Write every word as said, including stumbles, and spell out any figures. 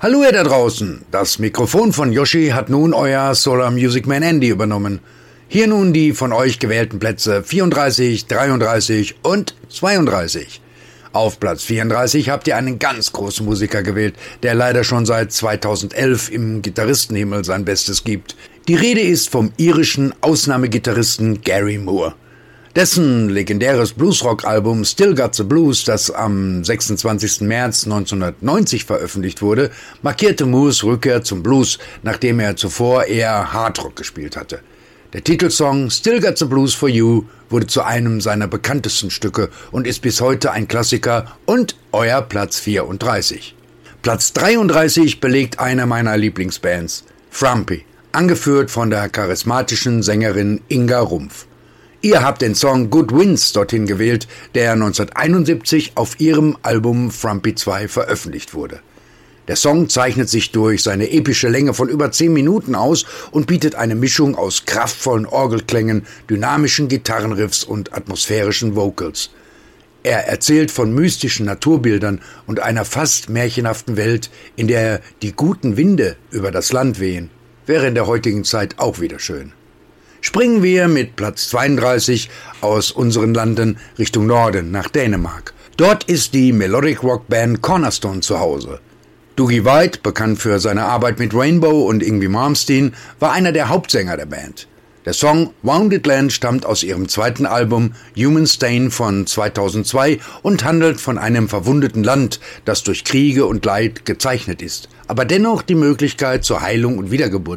Hallo ihr da draußen, das Mikrofon von Yoshi hat nun euer Solar Music Man Andy übernommen. Hier nun die von euch gewählten Plätze vierunddreißig, dreiunddreißig und zweiunddreißig. Auf Platz vierunddreißig habt ihr einen ganz großen Musiker gewählt, der leider schon seit zweitausendelf im Gitarristenhimmel sein Bestes gibt. Die Rede ist vom irischen Ausnahmegitarristen Gary Moore. Dessen legendäres Bluesrock-Album Still Got the Blues, das am sechsundzwanzigsten März neunzehnhundertneunzig veröffentlicht wurde, markierte Moores Rückkehr zum Blues, nachdem er zuvor eher Hardrock gespielt hatte. Der Titelsong Still Got the Blues for You wurde zu einem seiner bekanntesten Stücke und ist bis heute ein Klassiker und euer Platz vierunddreißig. Platz dreiunddreißig belegt eine meiner Lieblingsbands, Frumpy, angeführt von der charismatischen Sängerin Inga Rumpf. Ihr habt den Song Good Winds dorthin gewählt, der neunzehnhunderteinundsiebzig auf ihrem Album Frumpy zwei veröffentlicht wurde. Der Song zeichnet sich durch seine epische Länge von über zehn Minuten aus und bietet eine Mischung aus kraftvollen Orgelklängen, dynamischen Gitarrenriffs und atmosphärischen Vocals. Er erzählt von mystischen Naturbildern und einer fast märchenhaften Welt, in der die guten Winde über das Land wehen. Wäre in der heutigen Zeit auch wieder schön. Springen wir mit Platz zweiunddreißig aus unseren Landen Richtung Norden nach Dänemark. Dort ist die Melodic Rock Band Cornerstone zu Hause. Dougie White, bekannt für seine Arbeit mit Rainbow und Yngwie Malmsteen, war einer der Hauptsänger der Band. Der Song Wounded Land stammt aus ihrem zweiten Album Human Stain von zweitausendzwei und handelt von einem verwundeten Land, das durch Kriege und Leid gezeichnet ist, aber dennoch die Möglichkeit zur Heilung und Wiedergeburt